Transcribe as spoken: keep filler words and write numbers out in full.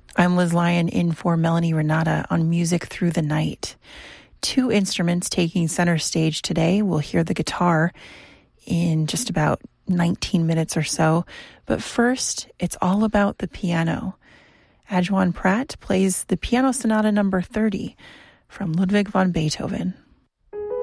I'm Liz Lyon in for Melanie Renata on Music Through the Night. Two instruments taking center stage today. We'll hear the guitar in just about nineteen minutes or so. But first, it's all about the piano. Adjoan Pratt plays the Piano Sonata number thirty from Ludwig van Beethoven.